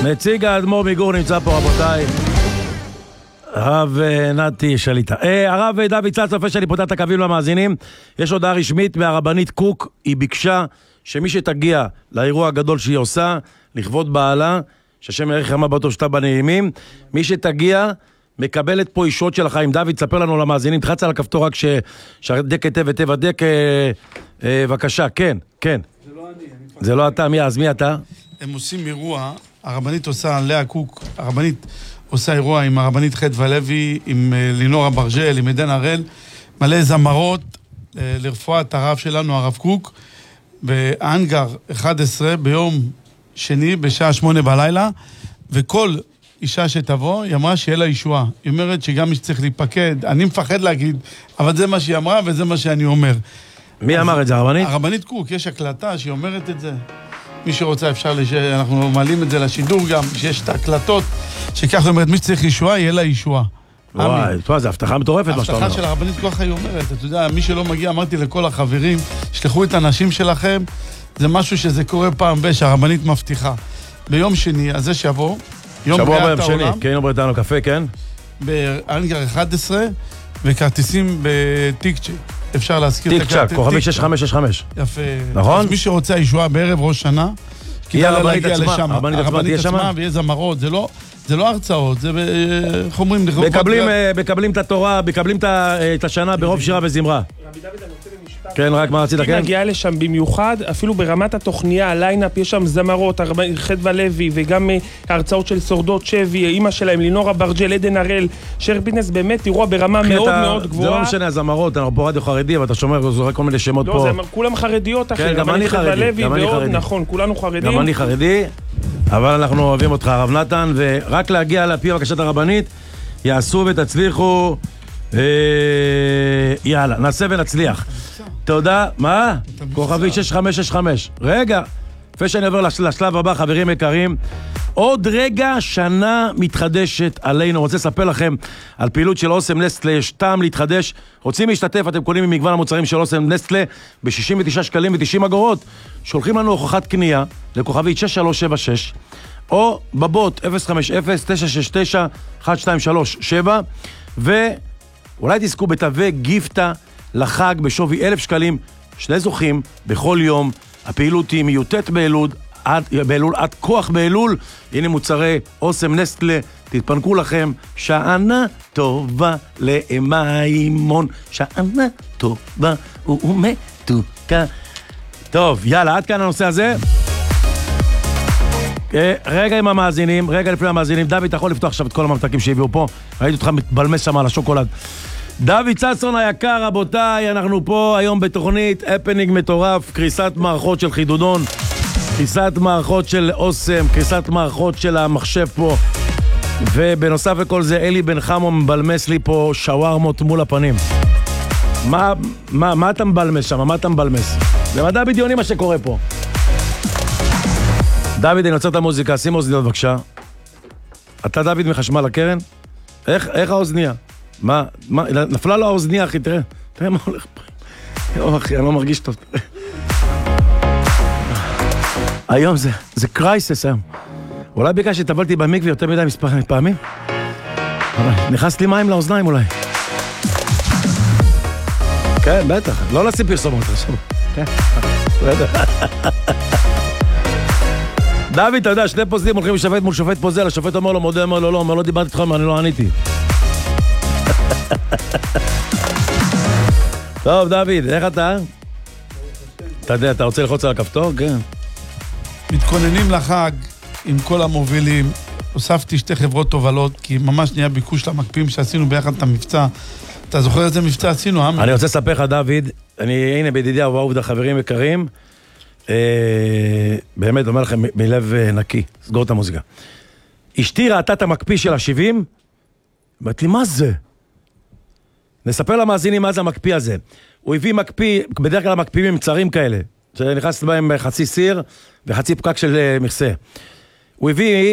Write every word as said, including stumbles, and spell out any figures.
נציג האדמו"ר מגור נמצא פה, רבותיי. הרב נתי שליטה. הרב דוד צץ, לפני שאני פותח את הקווים למאזינים, יש הודעה רשמית מהרבנית קוק. היא ביקשה שמי שתגיע לאירוע הגדול שהיא עושה, לכבוד בעלה, שהשם יאריך ימיו בטוב שתהיה בנעימים, מי שתגיע מקבלת פה אישות של החיים. דוד, תספר לנו למאזינים, תחץ על הכפתור רק שהדק היטב היטב, הדק, בבקשה, כן, כן. זה לא אני. זה לא אתה, מי, אז מי אתה? הם עושים אירוע, הרבנית עושה, לאה קוק, הרבנית עושה אירוע עם הרבנית חדווה לוי, עם לינור אברג'ל, עם עדן הראל, מלא זמרות לרפואת הרב שלנו, הרב קוק, באנגר אחת עשרה ביום שני בשעה שמונה בלילה, וכל אישה שתבוא, היא אמרה שיהיה לה ישועה. היא אומרת שגם מי שצריך להיפקד, אני מפחד להגיד, אבל זה מה שהיא אמרה וזה מה שאני אומר. מי אמר את זה, הרבנית? הרבנית קוק, יש הקלטה שהיא אומרת את זה. מי שרוצה אפשר, לש... אנחנו מעלים את זה לשידור גם, שיש את ההקלטות, שכך זאת אומרת, מי שצריך ישועה, יהיה לה ישועה. וואי, תראה, זו הבטחה מטורפת, מה שאתה אומר. ההבטחה של הרבנית ככה היא אומרת, אתה יודע, מי שלא מגיע, אמרתי לכל החברים, שלחו את האנשים שלכם, זה משהו שזה קורה פעם ב, שהרבנית מבטיחה. ביום שני, אז זה שבוע, יום בריאת העולם. כן, יום בריאת העולם, קפה, כן? באנגר אחת עשרה, וכרטיסים בטיקצ'ק. אפשר להזכיר את הכרטיס. כוכבי שש חמש שש חמש. יפה. נכון? אז מי שרוצה ישועה בערב ראש שנה, היא הרבנית עצמה. הרבנית עצמה, ויהיה זמרות, זה לא... זה לא הרצאות, זה, איך אומרים, מקבלים את התורה, מקבלים את השנה ברוב שירה וזמרה. רבי דוד, אני רוצה במשפט. כן, רק מה רצית, כן? היא מגיעה לשם במיוחד, אפילו ברמת התוכניה, הליינאפ, יש שם זמרות, חדווה לוי, וגם הרצאות של שורדות שבי, אמא שלהם, לינור אברג'ל, עדן הראל, שר פיטנס, באמת אירוע ברמה מאוד מאוד גבוהה. זה לא משנה, הזמרות, אנחנו פה רדיו חרדי, אבל אתה שומר, זורק כל מיני שמות פה. לא, כולם חרדיות אחרי, גם אני חרדי, גם אני חרדי. נכון, כולנו חרדים. גם אני חרדי, אבל אנחנו אוהבים אותך, הרב נתן, ורק להגיע לפי בקשת הרבנית, יעשו ותצליחו, יאללה, נעשה ונצליח. תודה, מה? כוכבי שש חמש שש חמש. רגע, לפני שאני עובר לשלב הבא, חברים יקרים, עוד רגע שנה מתחדשת עלינו. רוצה לספר לכם על פעילות של אוסם נסטלה, יש טעם להתחדש. רוצים להשתתף, אתם קונים ממגוון המוצרים של אוסם נסטלה ב-שישים ותשעה שקלים ותשעים אגורות. שולחים לנו הוכחת קנייה לכוכבית שש שלוש שבע שש, או בבוט אפס חמש אפס תשע שש תשע אחת שתיים שלוש שבע, ואולי תזכו בתווי גיפטה לחג בשווי אלף שקלים, שני זוכים בכל יום. הפעילות היא מיוטט באלול, עד, באלול, עד כוח באלול. הנה מוצרי אוסם נסטלה, תתפנקו לכם. שענה טובה לאמיימון, שענה טובה ומתוקה. טוב, יאללה, עד כאן הנושא הזה. רגע עם המאזינים, רגע לפני המאזינים. דוד, אתה יכול לפתוח עכשיו את כל הממתקים שהביאו פה? ראיתי אותך מתבלמס שם על השוקולד. דוד צצון היקר, רבותיי, אנחנו פה היום בתוכנית הפנינג מטורף, קריסת מערכות של חידודון, קריסת מערכות של אוסם, קריסת מערכות של המחשב פה, ובנוסף לכל זה אלי בן חמו מבלמס לי פה שווארמות מול הפנים. מה, מה, מה אתה מבלמס שם? מה אתה מבלמס? זה מדע בדיוני מה שקורה פה. דוד, אני עוצר את המוזיקה, שים אוזניות בבקשה. אתה דוד מחשמל הקרן? איך, איך האוזניה? מה, מה, נפלה לו האוזניה, אחי, תראה, תראה מה הולך פה. יום, אחי, אני לא מרגיש טוב. היום זה, זה קרייסס היום. אולי בגלל שטבלתי במקווה יותר מדי מספר פעמים? נכנס לי מים לאוזניים אולי. כן, בטח, לא לשים פרסומות, חשוב. כן, בטח. דוד, אתה יודע, שני פוזלים הולכים לשופט מול שופט פוזל, השופט אומר לו, מודה, אומר לו, לא, אומר לו, דיברתי איתכם, אני לא עניתי. טוב, דוד, איך אתה? אתה יודע, אתה רוצה ללחוץ על הכפתור? כן. מתכוננים לחג עם כל המובילים. הוספתי שתי חברות תובלות, כי ממש נהיה ביקוש למקפים שעשינו ביחד את המבצע. אתה זוכר איזה מבצע עשינו, אמי? אני רוצה לספר לך, דוד, אני, הנה, בידידיה ובאהוב חברים יקרים, באמת, אומר לכם מלב נקי, סגור את המוזיקה. אשתי ראתה את המקפיא של ה-שבעים, אמרת לי, מה זה? נספר למאזינים מה זה המקפיא הזה. הוא הביא מקפיא, בדרך כלל המקפיאים עם צרים כאלה, שנכנס בהם חצי סיר וחצי פקק של מכסה. הוא הביא